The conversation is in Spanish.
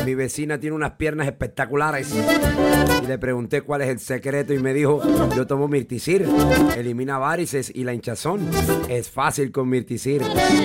Mi vecina tiene unas piernas espectaculares. Y le pregunté cuál es el secreto y me dijo, yo tomo Mirticir, elimina varices y la hinchazón. Es fácil con Mirticir.